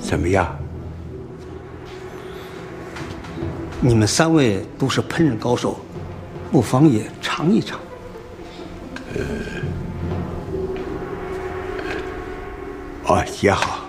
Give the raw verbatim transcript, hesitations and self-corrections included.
怎么样？ 你们三位都是烹饪高手，不妨也尝一尝。 呃，哦，也好。